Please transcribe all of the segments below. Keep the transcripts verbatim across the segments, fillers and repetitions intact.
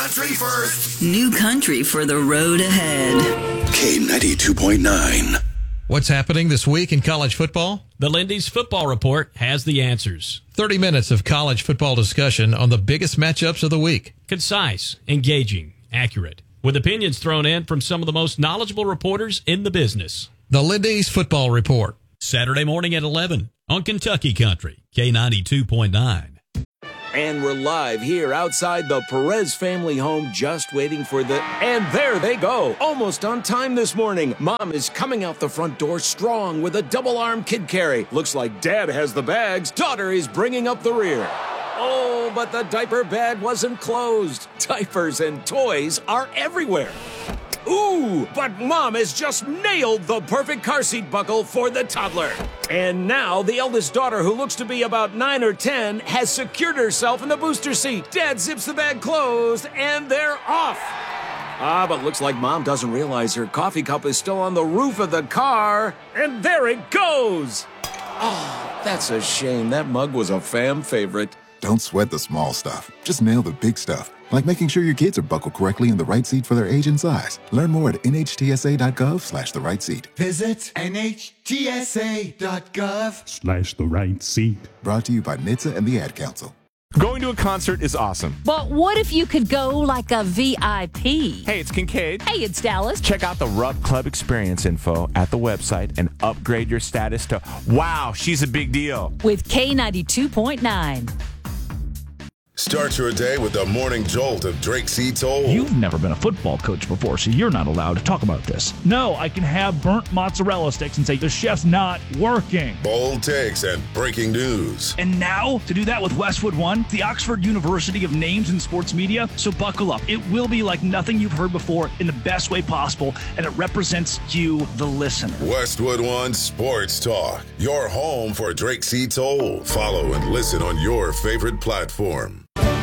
country first. New country for the road ahead. K ninety-two point nine. What's happening this week in college football? The Lindy's Football Report has the answers. thirty minutes of college football discussion on the biggest matchups of the week. Concise, engaging, accurate, with opinions thrown in from some of the most knowledgeable reporters in the business. The Lindy's Football Report. Saturday morning at eleven on Kentucky Country, K ninety-two point nine. And we're live here outside the Perez family home, just waiting for the... And there they go, almost on time this morning. Mom is coming out the front door strong with a double-arm kid carry. Looks like Dad has the bags. Daughter is bringing up the rear. Oh, but the diaper bag wasn't closed. Diapers and toys are everywhere. Ooh, but Mom has just nailed the perfect car seat buckle for the toddler. And now the eldest daughter, who looks to be about nine or ten, has secured herself in the booster seat. Dad zips the bag closed, and they're off. Ah, but looks like Mom doesn't realize her coffee cup is still on the roof of the car. And there it goes. Oh, that's a shame. That mug was a fam favorite. Don't sweat the small stuff. Just nail the big stuff, like making sure your kids are buckled correctly in the right seat for their age and size. Learn more at nhtsa.gov slash the right seat. Visit nhtsa.gov slash the right seat. Brought to you by N H T S A and the Ad Council. Going to a concert is awesome. But what if you could go like a V I P? Hey, it's Kincaid. Hey, it's Dallas. Check out the Rub Club experience info at the website and upgrade your status to, wow, she's a big deal. With K ninety-two point nine. Start your day with the morning jolt of Drake C. Toll. You've never been a football coach before, so you're not allowed to talk about this. No, I can have burnt mozzarella sticks and say the chef's not working. Bold takes and breaking news. And now, to do that with Westwood One, the Oxford University of names in sports media, so buckle up. It will be like nothing you've heard before in the best way possible, and it represents you, the listener. Westwood One Sports Talk, your home for Drake C. Toll. Follow and listen on your favorite platform.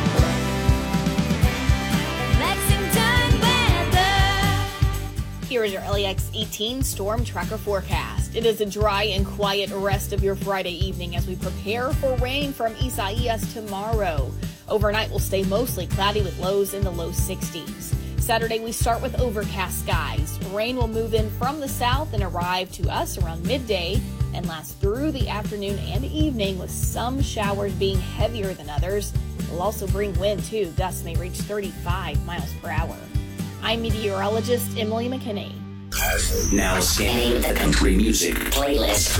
Here is your L A X eighteen Storm Tracker forecast. It is a dry and quiet rest of your Friday evening as we prepare for rain from Isaias tomorrow. Overnight will stay mostly cloudy with lows in the low sixties. Saturday, we start with overcast skies. Rain will move in from the south and arrive to us around midday and last through the afternoon and evening, with some showers being heavier than others. Will also bring wind too. Gusts may reach thirty-five miles per hour. I'm meteorologist Emily McKinney. Now scanning the country music playlist.